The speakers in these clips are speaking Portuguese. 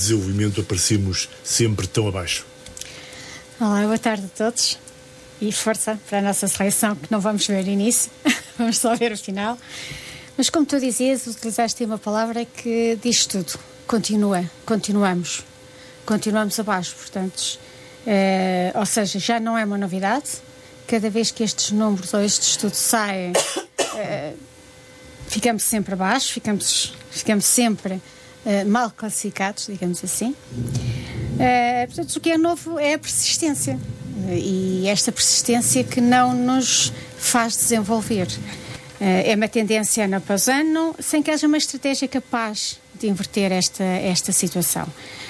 desenvolvimento aparecemos sempre tão abaixo? Olá, boa tarde a todos e força para a nossa seleção, que não vamos ver o início, vamos só ver o final. Mas como tu dizias, utilizaste uma palavra que diz tudo. Continuamos abaixo, portanto, ou seja, já não é uma novidade. Cada vez que estes números ou estes estudos saem, ficamos sempre abaixo, ficamos sempre mal classificados, digamos assim. Portanto, o que é novo é a persistência. E esta persistência que não nos faz desenvolver. É uma tendência ano após ano, sem que haja uma estratégia capaz de inverter esta situação.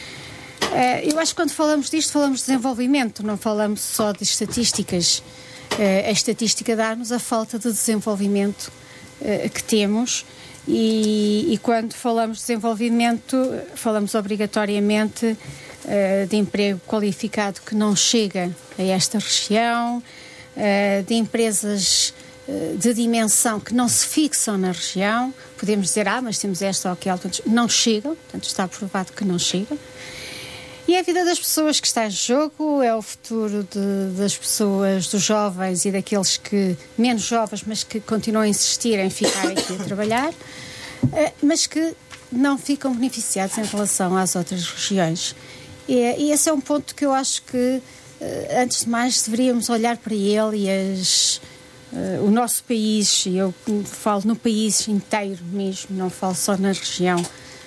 Eu acho que quando falamos disto, falamos de desenvolvimento, não falamos só de estatísticas. A estatística dá-nos a falta de desenvolvimento que temos e quando falamos de desenvolvimento, falamos obrigatoriamente de emprego qualificado que não chega a esta região, de empresas de dimensão que não se fixam na região. Podemos dizer, mas temos esta ou aquela, não chegam, portanto está provado que não chegam. E é a vida das pessoas que está em jogo, é o futuro das pessoas, dos jovens e daqueles que, menos jovens, mas que continuam a insistir em ficar aqui a trabalhar, mas que não ficam beneficiados em relação às outras regiões. E esse é um ponto que eu acho que, antes de mais, deveríamos olhar para ele e o nosso país, e eu falo no país inteiro mesmo, não falo só na região,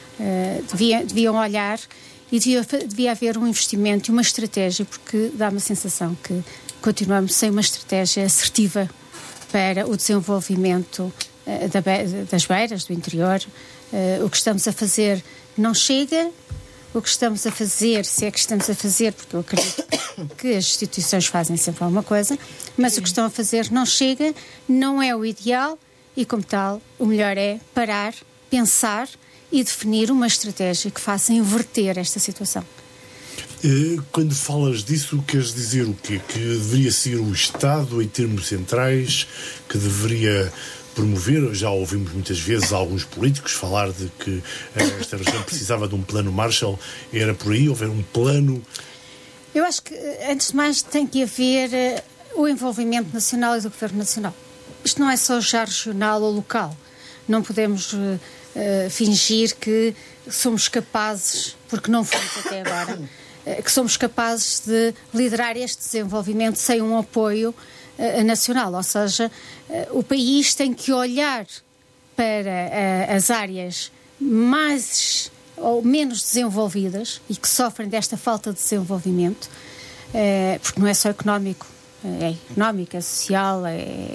deviam olhar e devia haver um investimento e uma estratégia, porque dá-me a sensação que continuamos sem uma estratégia assertiva para o desenvolvimento das beiras, do interior. O que estamos a fazer não chega. O que estamos a fazer, se é que estamos a fazer, porque eu acredito que as instituições fazem sempre alguma coisa, mas o que estão a fazer não chega, não é o ideal e, como tal, o melhor é parar, pensar e definir uma estratégia que faça inverter esta situação. Quando falas disso, queres dizer o quê? Que deveria ser o Estado, em termos centrais, que deveria promover? Já ouvimos muitas vezes alguns políticos falar de que esta região precisava de um plano Marshall. Era por aí? Houver um plano? Eu acho que, antes de mais, tem que haver o envolvimento nacional e do Governo Nacional. Isto não é só já regional ou local. Não podemos fingir que somos capazes, porque não fomos até agora, que somos capazes de liderar este desenvolvimento sem um apoio nacional. Ou seja, o país tem que olhar para as áreas mais ou menos desenvolvidas e que sofrem desta falta de desenvolvimento, porque não é só económico, é económico, é social,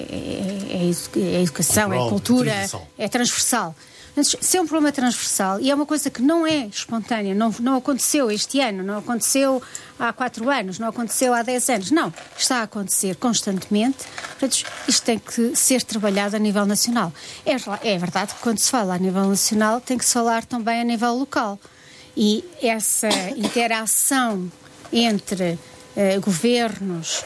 é educação, é cultura, é transversal. Se é um problema transversal e é uma coisa que não é espontânea, não aconteceu este ano, não aconteceu há 4 anos, não aconteceu há 10 anos, não, está a acontecer constantemente. Portanto, isto tem que ser trabalhado a nível nacional. É verdade que quando se fala a nível nacional tem que se falar também a nível local, e essa interação entre governos,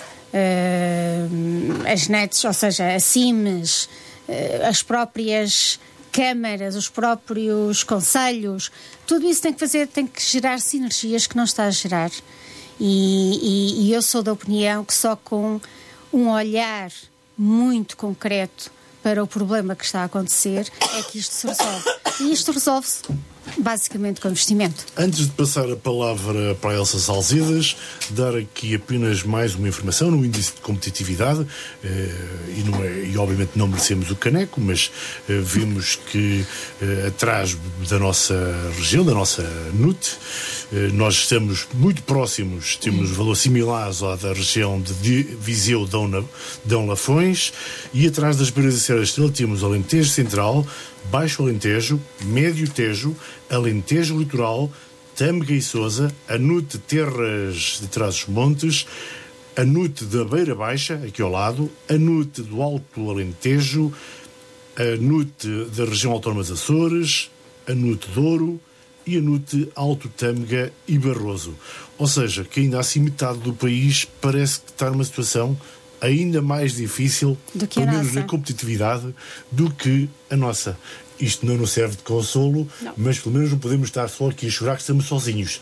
as NETs, ou seja, as CIMES, as próprias câmaras, os próprios conselhos, tudo isso tem que gerar sinergias que não está a gerar. E eu sou da opinião que só com um olhar muito concreto para o problema que está a acontecer é que isto se resolve. E isto resolve-se basicamente com investimento. Antes de passar a palavra para a Elsa Salzedas, dar aqui apenas mais uma informação no índice de competitividade, e obviamente não merecemos o caneco, mas vemos que atrás da nossa região, da nossa NUT, nós estamos muito próximos, temos valores similares ao da região de Viseu, Dão Lafões, e atrás das beiras da Serra da Estrela temos Alentejo Central, Baixo Alentejo, Médio Tejo, Alentejo Litoral, Tâmega e Sousa, a NUT Terras de Trás-os-Montes, a NUT da Beira Baixa, aqui ao lado, a NUT do Alto Alentejo, a NUT da região Autónoma dos Açores, a NUT Douro e a NUT Alto Tâmega e Barroso. Ou seja, que ainda assim metade do país parece que está numa situação ainda mais difícil, pelo menos na competitividade, do que a nossa. isto não nos serve de consolo, não. mas pelo menos não podemos estar só aqui a chorar que estamos sozinhos.